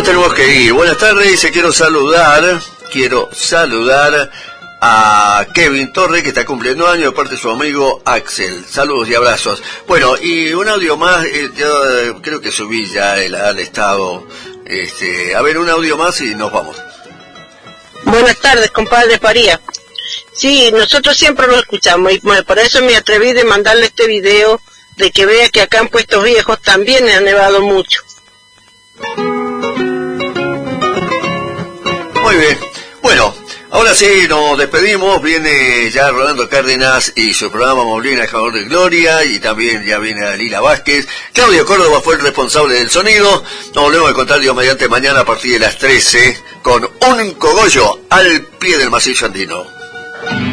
tenemos que ir. Buenas tardes, dice, quiero saludar a Kevin Torre, que está cumpliendo años, de parte de su amigo Axel. Saludos y abrazos. Bueno, y un audio más, yo creo que subí ya al estado. A ver, un audio más y nos vamos. Buenas tardes, compadre Faría. Sí, nosotros siempre lo escuchamos y por eso me atreví de mandarle este video de que vea que acá en Puestos Viejos también ha nevado mucho. Muy bien. Bueno, ahora sí nos despedimos. Viene ya Rolando Cárdenas y su programa Molina a favor de Gloria, y también ya viene Dalila Vázquez. Claudio Córdoba fue el responsable del sonido. Nos volvemos a contar Dios mediante mañana a partir de las 13 con un cogollo al pie del macizo andino.